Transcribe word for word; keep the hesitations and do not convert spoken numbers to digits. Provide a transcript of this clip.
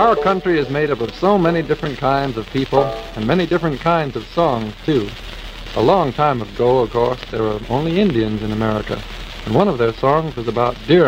Our country is made up of so many different kinds of people and many different kinds of songs, too. A long time ago, of course, there were only Indians in America, and one of their songs was about deer